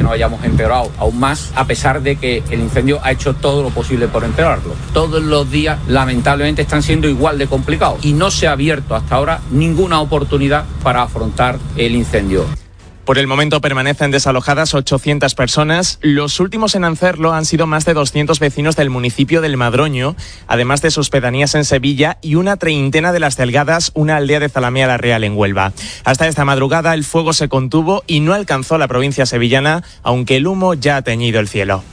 nos hayamos empeorado aún más, a pesar de que el incendio ha hecho todo lo posible por empeorarlo. Todos los días, lamentablemente, están siendo igual de complicados y no se ha abierto hasta ahora ninguna oportunidad para afrontar el incendio. Por el momento permanecen desalojadas 800 personas. Los últimos en hacerlo han sido más de 200 vecinos del municipio del Madroño, además de sus pedanías en Sevilla y una treintena de Las Delgadas, una aldea de Zalamea la Real en Huelva. Hasta esta madrugada el fuego se contuvo y no alcanzó la provincia sevillana, aunque el humo ya ha teñido el cielo.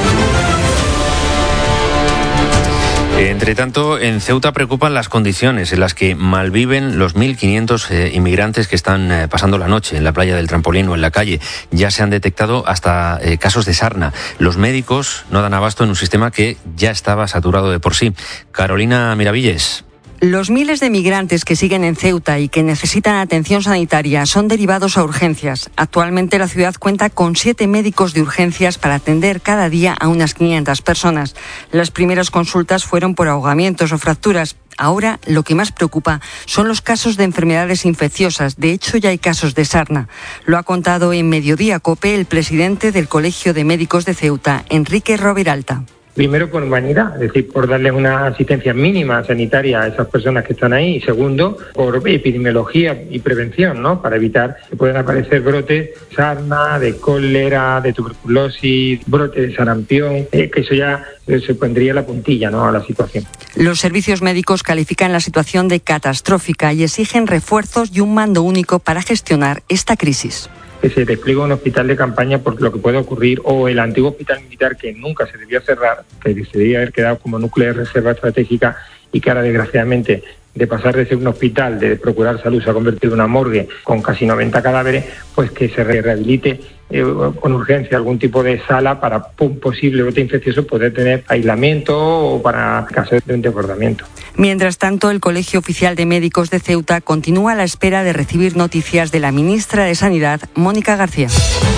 Entre tanto, en Ceuta preocupan las condiciones en las que malviven los 1.500 inmigrantes que están pasando la noche en la playa del Trampolín o en la calle. Ya se han detectado hasta casos de sarna. Los médicos no dan abasto en un sistema que ya estaba saturado de por sí. Carolina Miravilles. Los miles de migrantes que siguen en Ceuta y que necesitan atención sanitaria son derivados a urgencias. Actualmente la ciudad cuenta con 7 médicos de urgencias para atender cada día a unas 500 personas. Las primeras consultas fueron por ahogamientos o fracturas. Ahora lo que más preocupa son los casos de enfermedades infecciosas. De hecho, ya hay casos de sarna. Lo ha contado en Mediodía COPE el presidente del Colegio de Médicos de Ceuta, Enrique Roviralta. Primero, por humanidad, es decir, por darles una asistencia mínima sanitaria a esas personas que están ahí. Y segundo, por epidemiología y prevención, ¿no? Para evitar que puedan aparecer brotes de sarna, de cólera, de tuberculosis, brotes de sarampión, que eso ya se pondría la puntilla, ¿no?, a la situación. Los servicios médicos califican la situación de catastrófica y exigen refuerzos y un mando único para gestionar esta crisis. Que se despliegue un hospital de campaña por lo que puede ocurrir, o el antiguo hospital militar que nunca se debió cerrar, que se debía haber quedado como núcleo de reserva estratégica y que ahora desgraciadamente de pasar de ser un hospital de procurar salud se ha convertido en una morgue con casi 90 cadáveres, pues que se rehabilite con urgencia algún tipo de sala para un posible brote infeccioso poder tener aislamiento o para casos de un desbordamiento. Mientras tanto, el Colegio Oficial de Médicos de Ceuta continúa a la espera de recibir noticias de la ministra de Sanidad, Mónica García.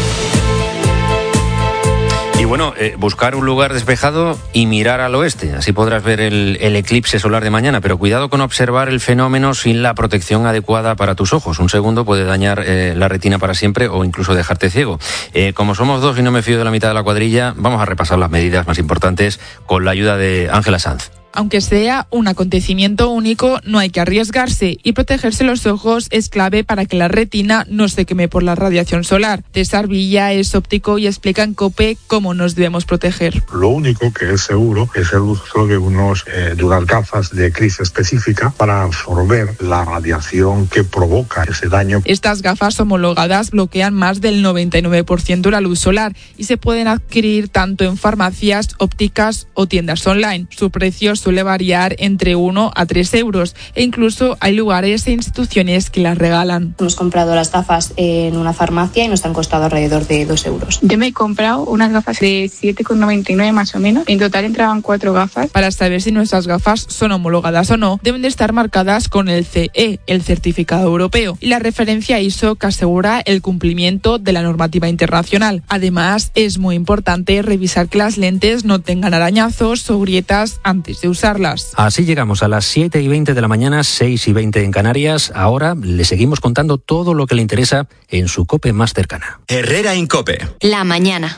Y bueno, buscar un lugar despejado y mirar al oeste. Así podrás ver el eclipse solar de mañana. Pero cuidado con observar el fenómeno sin la protección adecuada para tus ojos. Un segundo puede dañar la retina para siempre o incluso dejarte ciego. Como somos dos y no me fío de la mitad de la cuadrilla, vamos a repasar las medidas más importantes con la ayuda de Ángela Sanz. Aunque sea un acontecimiento único, no hay que arriesgarse y protegerse los ojos es clave para que la retina no se queme por la radiación solar. César Villa es óptico y explica en COPE cómo nos debemos proteger. Lo único que es seguro es el uso de unas gafas de crisis específica para absorber la radiación que provoca ese daño. Estas gafas homologadas bloquean más del 99% la luz solar y se pueden adquirir tanto en farmacias, ópticas o tiendas online. Su precio suele variar entre 1 a 3 euros e incluso hay lugares e instituciones que las regalan. Hemos comprado las gafas en una farmacia y nos han costado alrededor de 2 euros. Yo me he comprado unas gafas de 7,99 más o menos. En total entraban 4 gafas. Para saber si nuestras gafas son homologadas o no, deben de estar marcadas con el CE, el certificado europeo, y la referencia ISO que asegura el cumplimiento de la normativa internacional. Además, es muy importante revisar que las lentes no tengan arañazos o grietas antes de usarlas. Así llegamos a las 7:20 de la mañana, 6:20 en Canarias. Ahora le seguimos contando todo lo que le interesa en su COPE más cercana. Herrera Incope. La mañana.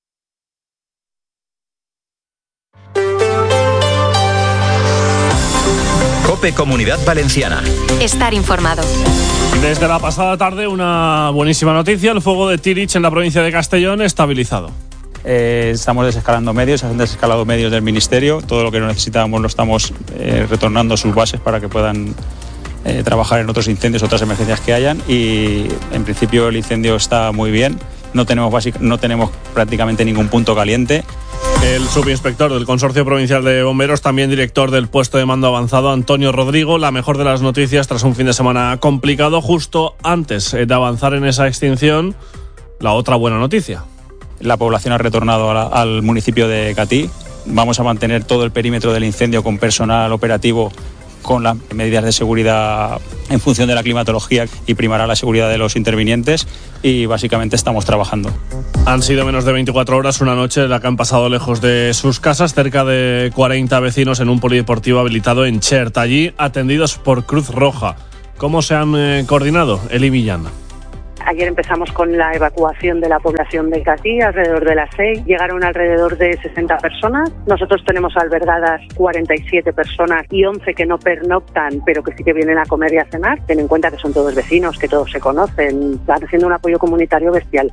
COPE Comunidad Valenciana. Estar informado. Desde la pasada tarde, una buenísima noticia. El fuego de Tirich en la provincia de Castellón estabilizado. Estamos desescalando medios, han desescalado medios del Ministerio. Todo lo que necesitábamos lo estamos retornando a sus bases para que puedan trabajar en otros incendios, otras emergencias que hayan. Y en principio el incendio está muy bien. No tenemos prácticamente ningún punto caliente. El subinspector del Consorcio Provincial de Bomberos, también director del puesto de mando avanzado, Antonio Rodrigo, la mejor de las noticias tras un fin de semana complicado. Justo antes de avanzar en esa extinción, la otra buena noticia. La población ha retornado al municipio de Catí. Vamos a mantener todo el perímetro del incendio con personal operativo, con las medidas de seguridad en función de la climatología, y primará la seguridad de los intervinientes, y básicamente estamos trabajando. Han sido menos de 24 horas, una noche en la que han pasado lejos de sus casas, cerca de 40 vecinos en un polideportivo habilitado en Chert, allí atendidos por Cruz Roja. ¿Cómo se han coordinado? Eli Millán. Ayer empezamos con la evacuación de la población de Catí, alrededor de las 6. Llegaron alrededor de 60 personas. Nosotros tenemos albergadas 47 personas y 11 que no pernoctan, pero que sí que vienen a comer y a cenar. Ten en cuenta que son todos vecinos, que todos se conocen. Están haciendo un apoyo comunitario bestial.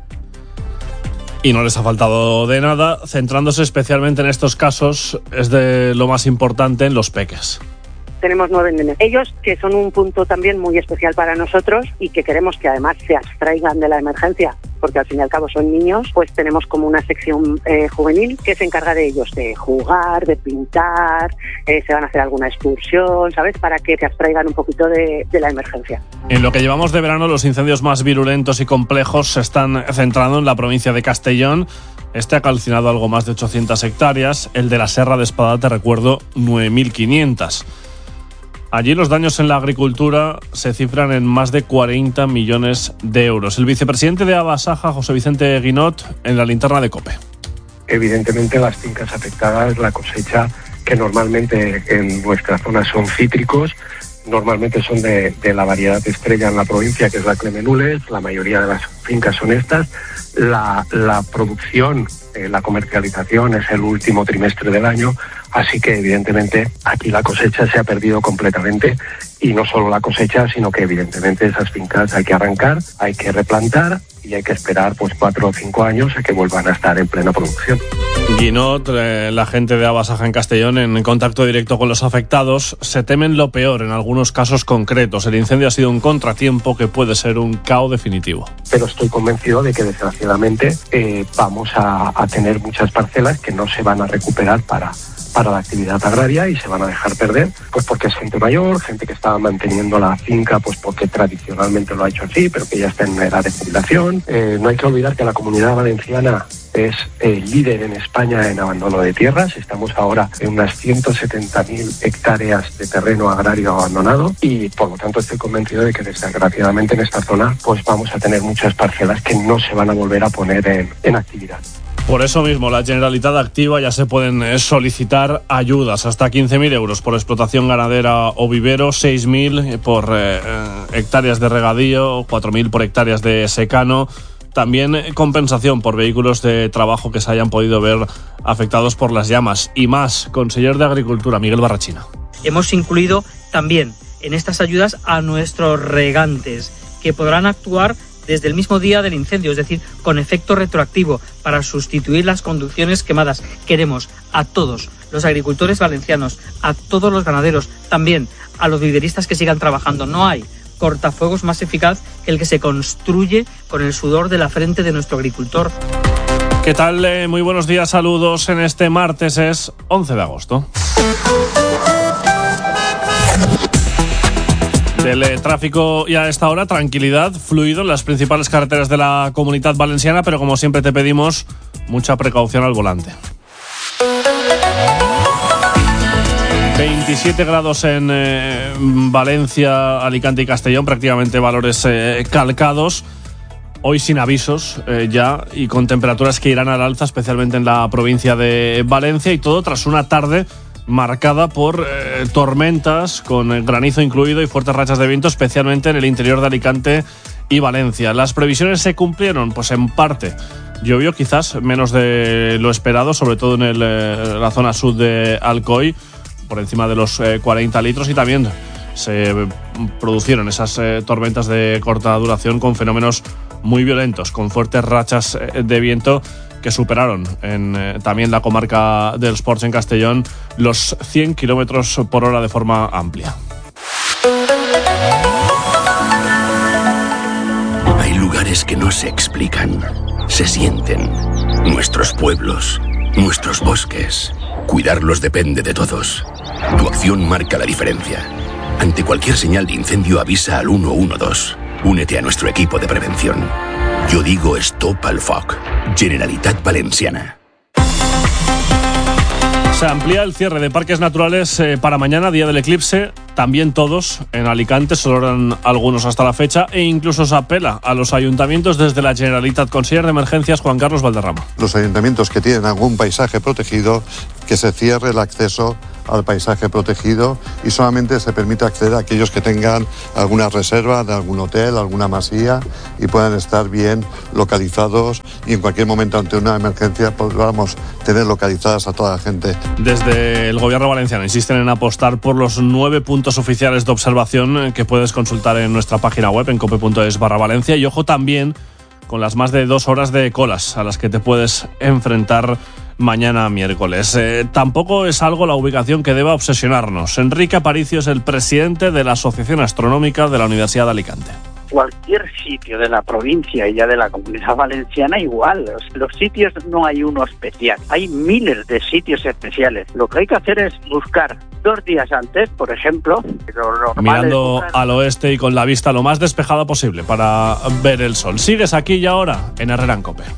Y no les ha faltado de nada, centrándose especialmente en estos casos, es de lo más importante en los peques. Tenemos 9 nenes. Ellos, que son un punto también muy especial para nosotros y que queremos que además se abstraigan de la emergencia, porque al fin y al cabo son niños, pues tenemos como una sección juvenil que se encarga de ellos, de jugar, de pintar, se van a hacer alguna excursión, ¿sabes? Para que se abstraigan un poquito de la emergencia. En lo que llevamos de verano, los incendios más virulentos y complejos se están centrando en la provincia de Castellón. Este ha calcinado algo más de 800 hectáreas, el de la Serra de Espadà, te recuerdo, 9.500. Allí los daños en la agricultura se cifran en más de 40 millones de euros. El vicepresidente de Abasaja, José Vicente Guinot, en la linterna de COPE. Evidentemente las fincas afectadas, la cosecha, que normalmente en nuestra zona son cítricos, normalmente son de la variedad estrella en la provincia, que es la Clemenules. La mayoría de las fincas son estas. La producción, la comercialización es el último trimestre del año, así que evidentemente aquí la cosecha se ha perdido completamente, y no solo la cosecha, sino que evidentemente esas fincas hay que arrancar, hay que replantar y hay que esperar pues 4 o 5 años a que vuelvan a estar en plena producción. Guinot, la gente de Abasaja en Castellón, en contacto directo con los afectados, se temen lo peor en algunos casos concretos. El incendio ha sido un contratiempo que puede ser un caos definitivo. Pero estoy convencido de que desgraciadamente vamos a tener muchas parcelas que no se van a recuperar para la actividad agraria y se van a dejar perder, pues porque es gente mayor, gente que estaba manteniendo la finca pues porque tradicionalmente lo ha hecho así, pero que ya está en edad de jubilación. No hay que olvidar que la Comunidad Valenciana es el líder en España en abandono de tierras. Estamos ahora en unas 170.000 hectáreas de terreno agrario abandonado y por lo tanto estoy convencido de que desgraciadamente en esta zona pues vamos a tener muchas parcelas que no se van a volver a poner en actividad. Por eso mismo, la Generalitat activa, ya se pueden solicitar ayudas, hasta 15.000 euros por explotación ganadera o vivero, 6.000 por hectáreas de regadío, 4.000 por hectáreas de secano. También compensación por vehículos de trabajo que se hayan podido ver afectados por las llamas. Y más, conseller de Agricultura, Miguel Barrachina. Hemos incluido también en estas ayudas a nuestros regantes, que podrán actuar desde el mismo día del incendio, es decir, con efecto retroactivo, para sustituir las conducciones quemadas. Queremos a todos los agricultores valencianos, a todos los ganaderos, también a los viveristas que sigan trabajando. No hay cortafuegos más eficaz que el que se construye con el sudor de la frente de nuestro agricultor. ¿Qué tal? Muy buenos días, saludos en este martes, es 11 de agosto. Teletráfico y a esta hora tranquilidad, fluido en las principales carreteras de la Comunidad Valenciana, pero como siempre te pedimos mucha precaución al volante. 27 grados en Valencia, Alicante y Castellón, prácticamente valores calcados. Hoy sin avisos ya y con temperaturas que irán al alza, especialmente en la provincia de Valencia, y todo tras una tarde marcada por tormentas con granizo incluido y fuertes rachas de viento, especialmente en el interior de Alicante y Valencia. ¿Las previsiones se cumplieron? Pues en parte. Llovió quizás menos de lo esperado, sobre todo en la zona sur de Alcoy, por encima de los 40 litros, y también se produjeron esas tormentas de corta duración con fenómenos muy violentos, con fuertes rachas de viento que superaron en también la comarca del Ports en Castellón los 100 kilómetros por hora de forma amplia. Hay lugares que no se explican, se sienten. Nuestros pueblos, nuestros bosques. Cuidarlos depende de todos. Tu acción marca la diferencia. Ante cualquier señal de incendio, avisa al 112. Únete a nuestro equipo de prevención. Yo digo stop al foc. Generalitat Valenciana. Se amplía el cierre de parques naturales para mañana, día del eclipse. También todos en Alicante, solo eran algunos hasta la fecha, e incluso se apela a los ayuntamientos desde la Generalitat. Conseller de Emergencias, Juan Carlos Valderrama. Los ayuntamientos que tienen algún paisaje protegido, que se cierre el acceso al paisaje protegido y solamente se permite acceder a aquellos que tengan alguna reserva de algún hotel, alguna masía y puedan estar bien localizados y en cualquier momento ante una emergencia podamos tener localizadas a toda la gente. Desde el gobierno valenciano insisten en apostar por los 9 puntos oficiales de observación que puedes consultar en nuestra página web en cope.es/Valencia y ojo también con las más de 2 horas de colas a las que te puedes enfrentar mañana miércoles. Tampoco es algo la ubicación que deba obsesionarnos. Enrique Aparicio es el presidente de la Asociación Astronómica de la Universidad de Alicante. Cualquier sitio de la provincia y ya de la Comunidad Valenciana igual. Los sitios no hay uno especial. Hay miles de sitios especiales. Lo que hay que hacer es buscar 2 días antes, por ejemplo. Mirando al oeste y con la vista lo más despejada posible para ver el sol. Sigues aquí y ahora en Herrera en COPE.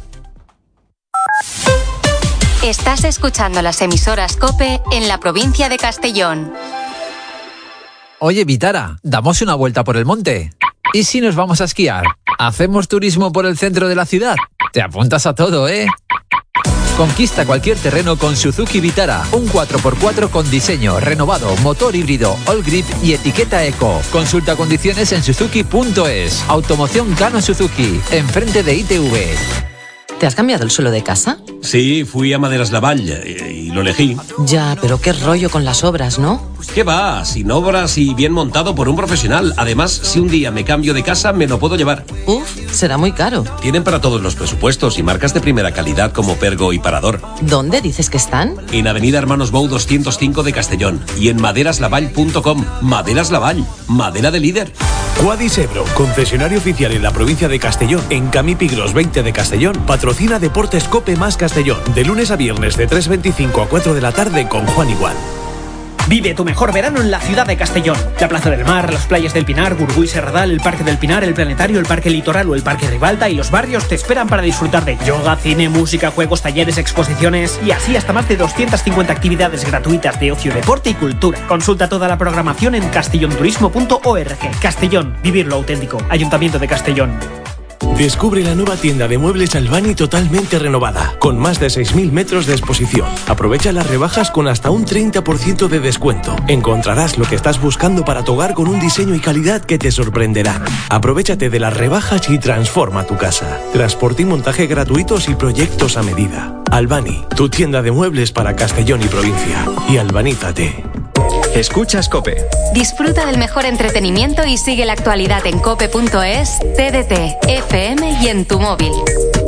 Estás escuchando las emisoras COPE en la provincia de Castellón. Oye, Vitara, ¿damos una vuelta por el monte? ¿Y si nos vamos a esquiar? ¿Hacemos turismo por el centro de la ciudad? Te apuntas a todo, ¿eh? Conquista cualquier terreno con Suzuki Vitara. Un 4x4 con diseño, renovado, motor híbrido, all grip y etiqueta eco. Consulta condiciones en suzuki.es. Automoción Kano Suzuki, enfrente de ITV. ¿Te has cambiado el suelo de casa? Sí, fui a Maderas Lavall y lo elegí. Ya, pero qué rollo con las obras, ¿no? ¿Qué va? Sin obras y bien montado por un profesional. Además, si un día me cambio de casa, me lo puedo llevar. Uf, será muy caro. Tienen para todos los presupuestos y marcas de primera calidad como Pergo y Parador. ¿Dónde dices que están? En Avenida Hermanos Bou 205 de Castellón y en maderaslavall.com. Maderas Lavall, madera de líder. Quadis Ebro, concesionario oficial en la provincia de Castellón, en Camí Pigros 20 de Castellón, patrocina Deportes COPE más Castellón, de lunes a viernes de 3:25 a 4 de la tarde con Juan Igual. Vive tu mejor verano en la ciudad de Castellón. La Plaza del Mar, las playas del Pinar, Gurgú y Serradal, el Parque del Pinar, el Planetario, el Parque Litoral o el Parque Ribalta y los barrios te esperan para disfrutar de yoga, cine, música, juegos, talleres, exposiciones y así hasta más de 250 actividades gratuitas de ocio, deporte y cultura. Consulta toda la programación en castellonturismo.org. Castellón, vivir lo auténtico. Ayuntamiento de Castellón. Descubre la nueva tienda de muebles Albani totalmente renovada, con más de 6.000 metros de exposición. Aprovecha las rebajas con hasta un 30% de descuento. Encontrarás lo que estás buscando para tu hogar con un diseño y calidad que te sorprenderán. Aprovechate de las rebajas y transforma tu casa. Transporte y montaje gratuitos y proyectos a medida. Albani, tu tienda de muebles para Castellón y provincia. Y albanízate. Escuchas COPE. Disfruta del mejor entretenimiento y sigue la actualidad en cope.es, TDT, FM y en tu móvil.